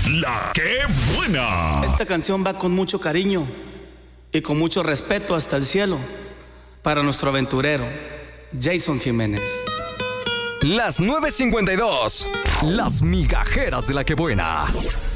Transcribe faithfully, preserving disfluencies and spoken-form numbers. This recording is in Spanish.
La que buena. Esta canción va con mucho cariño y con mucho respeto hasta el cielo para nuestro aventurero, Jason Jiménez. Las nueve cincuenta y dos. Las migajeras de la que buena.